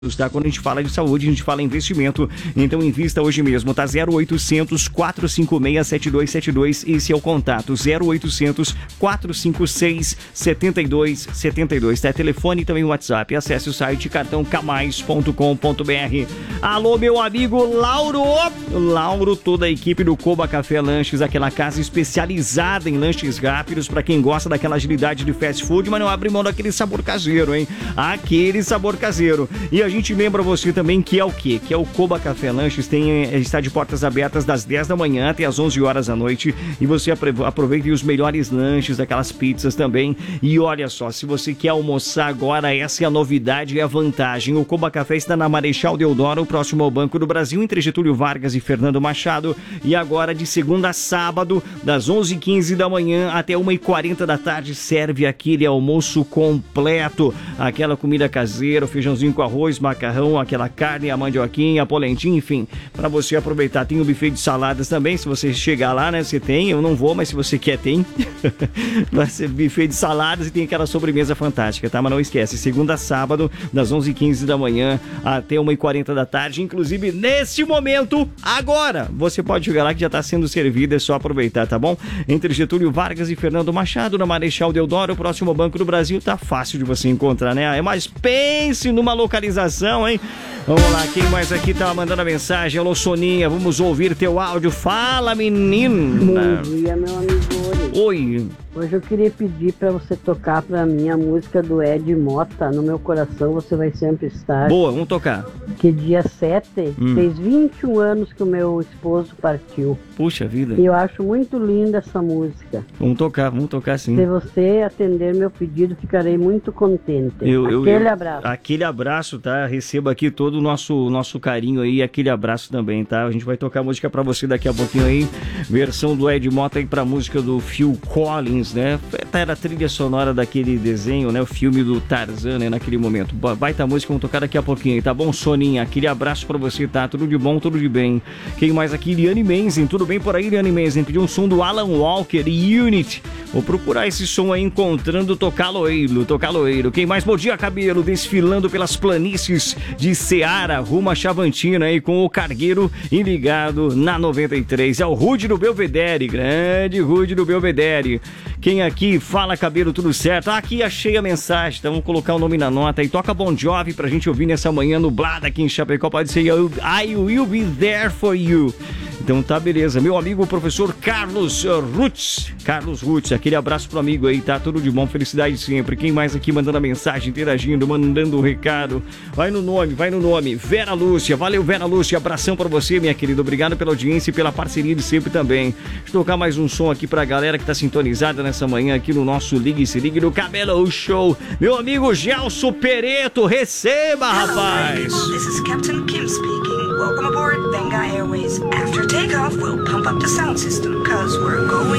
Tá? Quando a gente fala de saúde, a gente fala em investimento, então invista hoje mesmo, tá? 0800 456 7272, esse é o contato, 0800 456 7272, tá? Telefone e também o WhatsApp, acesse o site cartãocamais.com.br. Alô, meu amigo Lauro, toda a equipe do Coba Café Lanches, aquela casa especializada em lanches rápidos, pra quem gosta daquela agilidade de fast food, mas não abre mão daquele sabor caseiro, hein? Aquele sabor caseiro. E a gente lembra você também que é o quê? Que é o Coba Café Lanches, está de portas abertas das 10 da manhã até as 11 horas da noite, e você aproveita os melhores lanches, aquelas pizzas também. E olha só, se você quer almoçar agora, essa é a novidade e a vantagem. O Coba Café está na Marechal Deodoro, próximo ao Banco do Brasil, entre Getúlio Vargas e Fernando Machado, e agora de segunda a sábado, das 11h15 da manhã até 1h40 da tarde, serve aquele almoço completo, aquela comida caseira, feijãozinho com arroz, macarrão, aquela carne, a mandioquinha, a polentinha, enfim, para você aproveitar. Tem o buffet de saladas também, se você chegar lá, né, você tem, eu não vou, mas se você quer, tem. Vai ser buffet de saladas e tem aquela sobremesa fantástica, tá? Mas não esquece, segunda a sábado, das 11h15 da manhã até 1h40 da tarde, inclusive nesse momento, agora, você pode chegar lá que já tá sendo servido, é só aproveitar, tá bom? Entre Getúlio Vargas e Fernando Machado, na Marechal Deodoro, próximo ao Banco do Brasil, tá fácil de você encontrar, né? Mas pense numa localização, hein? Vamos lá, quem mais aqui tá mandando a mensagem? Alô, Soninha, vamos ouvir teu áudio. Fala, menina. Bom dia, meu amigo. Oi. Hoje eu queria pedir pra você tocar pra mim a música do Ed Mota, No Meu Coração Você Vai Sempre Estar. Boa, vamos tocar. Que dia 7 fez 21 anos que o meu esposo partiu. Puxa vida. E eu acho muito linda essa música. Vamos tocar sim. Se você atender meu pedido, ficarei muito contente. Aquele abraço. Aquele abraço, tá? Receba aqui todo o nosso carinho aí, aquele abraço também, tá? A gente vai tocar música pra você daqui a pouquinho aí, versão do Ed Mota aí pra música do Phil Collins, né? Era a trilha sonora daquele desenho, né? O filme do Tarzan, né? Naquele momento. Baita música, vamos tocar daqui a pouquinho aí, tá bom, Soninha? Aquele abraço pra você, tá? Tudo de bom, tudo de bem. Quem mais aqui? Liane Menzen, tudo bem por aí, Liane Menzen? Pediu um som do Alan Walker, Unity. Vou procurar esse som aí, encontrando Tocaloeiro. Quem mais? Bom dia, cabelo, desfilando pelas planícies de Ceará, rumo a Chavantina aí com o Cargueiro e ligado na 93. É o Rude do Belvedere, grande Rude do Belvedere. Quem aqui? Fala, cabelo, tudo certo? Aqui achei a mensagem, então vamos colocar o nome na nota e toca Bon Jovi pra gente ouvir nessa manhã nublada aqui em Chapecó. Pode ser I Will Be There For You. Então tá, beleza. Meu amigo, professor Carlos Rutz, aquele abraço pro amigo aí, tá? Tudo de bom, felicidade sempre. Quem mais aqui mandando a mensagem, interagindo, mandando um recado? Vai no nome. Vera Lúcia, valeu, Vera Lúcia, abração pra você, minha querida. Obrigado pela audiência e pela parceria de sempre também. Deixa eu tocar mais um som aqui pra galera que tá sintonizada nessa manhã aqui no nosso Ligue Se Ligue do Cabelo Show. Meu amigo Gelson Pereto, receba, rapaz! Hello, this is Captain Kim speaking. Welcome aboard Benga Airways. After takeoff, we'll pump up the sound system, cause we're going